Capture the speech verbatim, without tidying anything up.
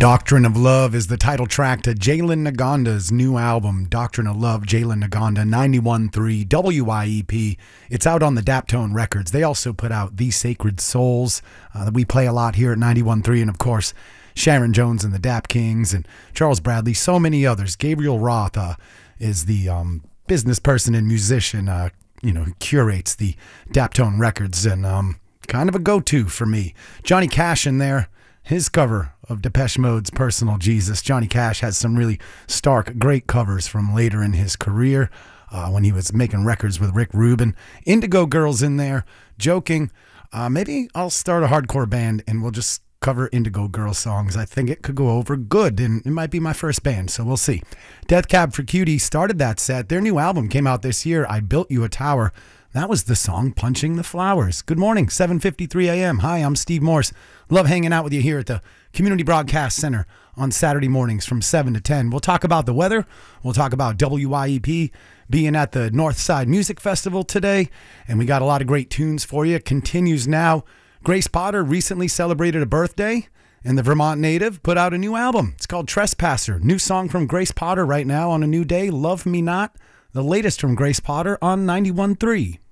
Doctrine of Love is the title track to Jalen Nagonda's new album, Doctrine of Love, Jalen Naganda, ninety-one point three W I E P. It's out on the Daptone Records. They also put out The Sacred Souls uh, that we play a lot here at ninety-one point three, and of course, Sharon Jones and the Dap Kings and Charles Bradley, so many others. Gabriel Roth uh, is the um, business person and musician, uh, you know, who curates the Daptone Records, and um, kind of a go-to for me. Johnny Cash in there. His cover of Depeche Mode's Personal Jesus. Johnny Cash has some really stark, great covers from later in his career uh, when he was making records with Rick Rubin. Indigo Girls in there, joking. Uh, maybe I'll start a hardcore band and we'll just cover Indigo Girls songs. I think it could go over good, and it might be my first band, so we'll see. Death Cab for Cutie started that set. Their new album came out this year, I Built You a Tower. That was the song Punching the Flowers. Good morning, seven fifty-three a.m. Hi, I'm Steve Morse. Love hanging out with you here at the Community Broadcast Center on Saturday mornings from seven to ten. We'll talk about the weather. We'll talk about W I E P being at the Northside Music Festival today. And we got a lot of great tunes for you. It continues now. Grace Potter recently celebrated a birthday, and the Vermont native put out a new album. It's called Trespasser. New song from Grace Potter right now on a new day, Love Me Not. The latest from Grace Potter on ninety-one point three.